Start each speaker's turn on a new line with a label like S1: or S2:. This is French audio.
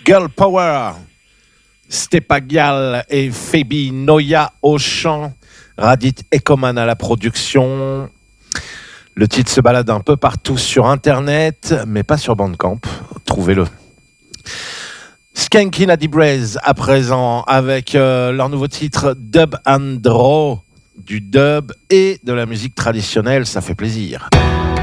S1: Girl Power, Stepagial et Phoebe Noya au chant, Radit Ekoman à la production. Le titre se balade un peu partout sur Internet, mais pas sur Bandcamp. Trouvez-le. Skanky Lady Braze à présent avec leur nouveau titre Dub and Draw, du dub et de la musique traditionnelle, ça fait plaisir.